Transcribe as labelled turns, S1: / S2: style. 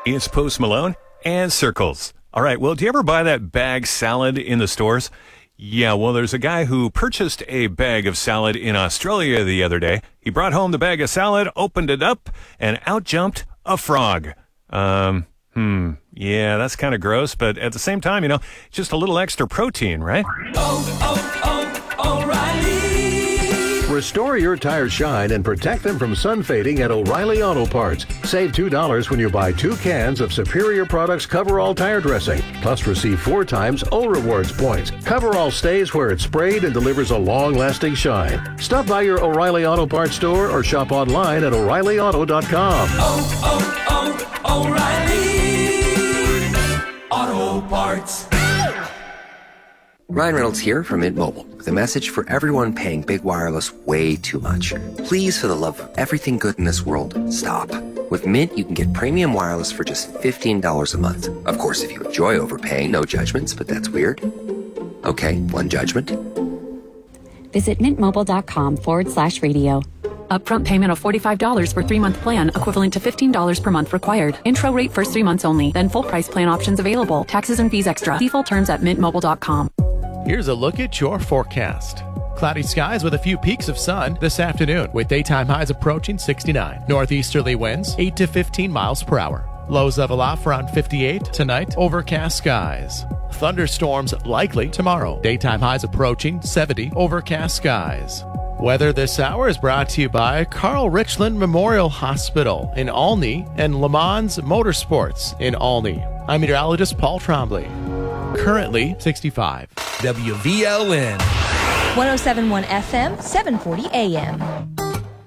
S1: It's Post Malone and Circles. All right, well, do you ever buy that bag salad in the stores? Yeah, well, there's a guy who purchased a bag of salad in Australia the other day. He brought home the bag of salad, opened it up, and out jumped a frog. Yeah, that's kind of gross, but at the same time, just a little extra protein, right?
S2: O'Reilly. Restore your tires shine and protect them from sun fading at O'Reilly Auto Parts. Save $2 when you buy 2 cans of Superior Products Coverall tire dressing. Plus receive 4 times O Rewards points. Coverall stays where it's sprayed and delivers a long-lasting shine. Stop by your O'Reilly Auto Parts store or shop online at O'ReillyAuto.com. O'Reilly Auto Parts.
S3: Ryan Reynolds here from Mint Mobile with a message for everyone paying big wireless way too much. Please, for the love of everything good in this world, stop. With Mint, you can get premium wireless for just $15 a month. Of course, if you enjoy overpaying, no judgments, but that's weird. Okay, one judgment.
S4: Visit mintmobile.com/radio.
S5: Upfront payment of $45 for 3-month plan, equivalent to $15 per month required. Intro rate first 3 months only, then full price plan options available. Taxes and fees extra. See full terms at mintmobile.com.
S6: Here's a look at your forecast. Cloudy skies with a few peaks of sun this afternoon, with daytime highs approaching 69. Northeasterly winds 8 to 15 miles per hour. Lows level off around 58. Tonight, overcast skies. Thunderstorms likely tomorrow. Daytime highs approaching 70. Overcast skies. Weather this hour is brought to you by Carl Richland Memorial Hospital in Olney and Le Mans Motorsports in Olney. I'm meteorologist Paul Trombley. Currently 65.
S7: WVLN
S8: 107.1 FM, 740 AM.